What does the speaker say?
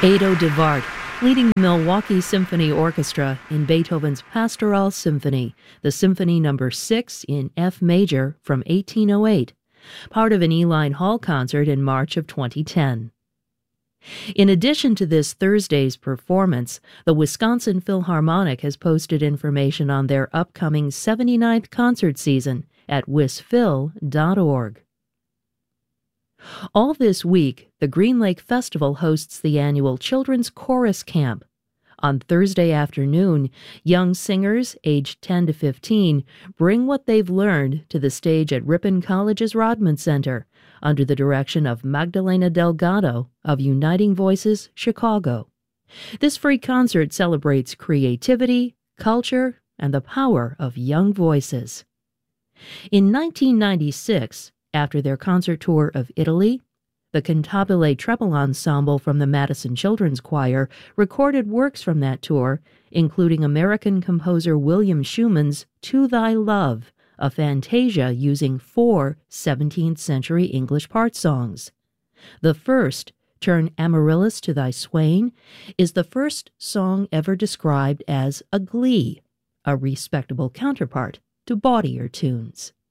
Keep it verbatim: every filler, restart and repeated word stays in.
Ado Devart, leading the Milwaukee Symphony Orchestra in Beethoven's Pastoral Symphony, the Symphony Number six in F major from eighteen oh eight, part of an Uihlein Hall concert in March of twenty ten. In addition to this Thursday's performance, the Wisconsin Philharmonic has posted information on their upcoming seventy-ninth concert season at wisphil dot org. All this week, the Green Lake Festival hosts the annual Children's Chorus Camp. On Thursday afternoon, young singers aged ten to fifteen bring what they've learned to the stage at Ripon College's Rodman Center under the direction of Magdalena Delgado of Uniting Voices Chicago. This free concert celebrates creativity, culture, and the power of young voices. In nineteen ninety-six, after their concert tour of Italy, the Cantabile Treble Ensemble from the Madison Children's Choir recorded works from that tour, including American composer William Schumann's To Thy Love, a fantasia using four seventeenth century English part songs. The first, Turn Amaryllis to Thy Swain, is the first song ever described as a glee, a respectable counterpart to bawdier tunes.